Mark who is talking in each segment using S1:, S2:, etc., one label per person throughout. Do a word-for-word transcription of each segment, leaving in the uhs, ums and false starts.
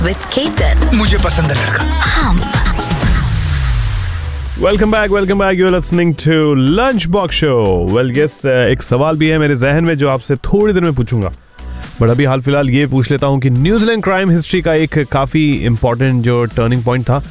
S1: with Ketan.
S2: मुझे पसंद है लड़का.
S1: हम.
S3: Welcome back welcome back you are listening to lunch box show. Well guess एक सवाल भी है मेरे जहन में जो आपसे थोड़ी देर में पूछूंगा, बट अभी हाल फिलहाल ये पूछ लेता हूँ कि न्यूजीलैंड क्राइम हिस्ट्री का एक काफ़ी इंपॉर्टेंट जो टर्निंग पॉइंट था,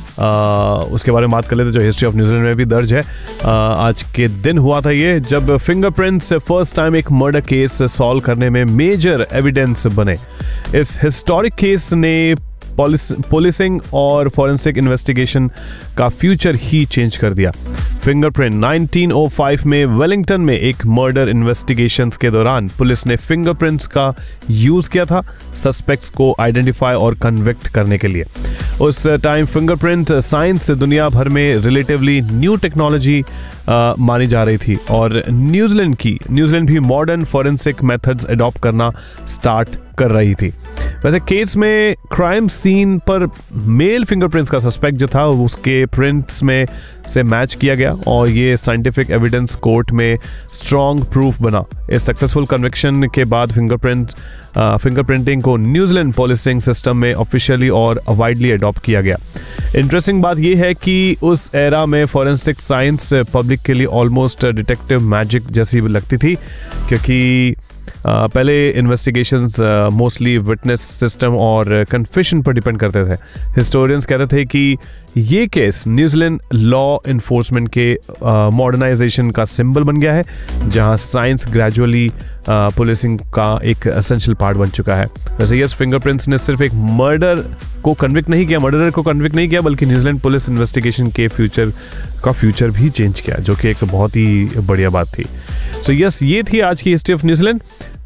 S3: आ, उसके बारे में बात कर लेते जो हिस्ट्री ऑफ न्यूजीलैंड में भी दर्ज है. आ, आज के दिन हुआ था ये जब फिंगरप्रिंट्स फर्स्ट टाइम एक मर्डर केस सॉल्व करने में मेजर एविडेंस बने. इस हिस्टोरिक केस ने पुलिसिंग और फॉरेंसिक इन्वेस्टिगेशन का फ्यूचर ही चेंज कर दिया. फिंगरप्रिंट नाइनटीन ओ फाइव में वेलिंगटन में एक मर्डर इन्वेस्टिगेशंस के दौरान पुलिस ने फिंगरप्रिंट्स का यूज किया था सस्पेक्ट्स को आइडेंटिफाई और कन्विक्ट करने के लिए. उस टाइम फिंगरप्रिंट साइंस दुनिया भर में रिलेटिवली न्यू टेक्नोलॉजी मानी जा रही थी और न्यूजीलैंड की न्यूजीलैंड भी मॉडर्न फॉरेंसिक मेथड्स अडॉप्ट करना स्टार्ट कर रही थी. वैसे केस में क्राइम सीन पर मेल फिंगरप्रिंट्स का सस्पेक्ट जो था उसके प्रिंट्स में से मैच किया गया और ये साइंटिफिक एविडेंस कोर्ट में स्ट्रॉन्ग प्रूफ बना. इस सक्सेसफुल कन्विक्शन के बाद फिंगरप्रिंट फिंगरप्रिंटिंग को न्यूजीलैंड पुलिसिंग सिस्टम में ऑफिशियली और वाइडली अडॉप्ट किया गया. इंटरेस्टिंग बात यह है कि उस एरा में फॉरेंसिक साइंस पब्लिक के लिए ऑलमोस्ट डिटेक्टिव मैजिक जैसी लगती थी, क्योंकि Uh, पहले इन्वेस्टिगेशंस मोस्टली विटनेस सिस्टम और कन्फेशन पर डिपेंड करते थे. हिस्टोरियंस कहते थे कि ये केस न्यूजीलैंड लॉ इन्फोर्समेंट के मॉडर्नाइजेशन uh, का सिंबल बन गया है, जहां साइंस ग्रेजुअली पुलिसिंग का एक एसेंशियल पार्ट बन चुका है. वैसे यस, फिंगरप्रिंट्स ने सिर्फ एक मर्डर को कन्विक्ट नहीं किया मर्डरर को कन्विक्ट नहीं किया बल्कि न्यूजीलैंड पुलिस इन्वेस्टिगेशन के फ्यूचर का फ्यूचर भी चेंज किया, जो कि एक बहुत ही बढ़िया बात थी. सो so, यस yes, ये थी आज की हिस्ट्री ऑफ न्यूजीलैंड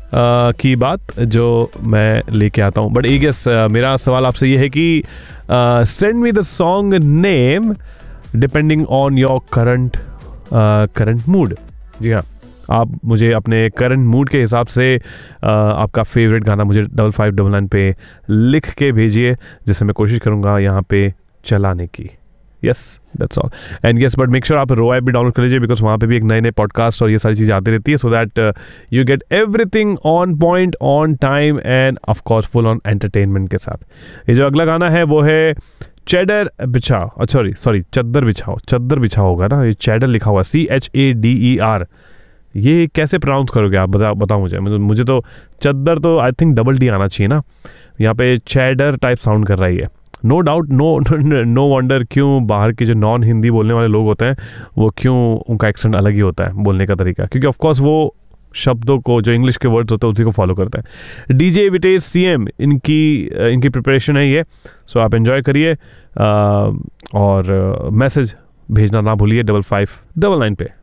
S3: की बात जो मैं लेके आता हूँ. बट एक गेस मेरा सवाल आपसे ये है कि send me the song name depending on your current current mood. जी हाँ, आप मुझे अपने करंट मूड के हिसाब से uh, आपका फेवरेट गाना मुझे डबल फाइव डबल नाइन पे लिख के भेजिए, जिससे मैं कोशिश करूँगा यहाँ पे चलाने की. Yes, that's all. And yes, but make sure आप रो ऐप भी डाउनलोड कर लीजिए, बिकॉज वहाँ पे भी एक नए नए पॉडकास्ट और ये सारी चीज़ें आती रहती है, so that you get everything on point on time end of course full on entertainment के साथ. ये जो अगला गाना है वो है चैडर बिछाओ, सॉरी सॉरी चद्दर बिछाओ चद्दर बिछाओ होगा ना, ये चैडर लिखा हुआ C H A D E R. ये कैसे प्रोनाउंस करोगे आप, बताओ बताओ मुझे. मुझे तो चद्दर तो आई थिंक डबल डी आना चाहिए ना, यहाँ पे चैडर टाइप साउंड कर रही है. No doubt, no no wonder क्यों बाहर के जो नॉन हिंदी बोलने वाले लोग होते हैं वो क्यों उनका एक्सेंट अलग ही होता है बोलने का तरीका, क्योंकि ऑफकोर्स वो शब्दों को जो इंग्लिश के वर्ड्स होते हैं उसी को फॉलो करते हैं. डीजे विटेज सीएम इनकी इनकी प्रिपरेशन है ये, सो आप एंजॉय करिए और मैसेज भेजना ना भूलिए डबल फाइव डबल नाइन पे.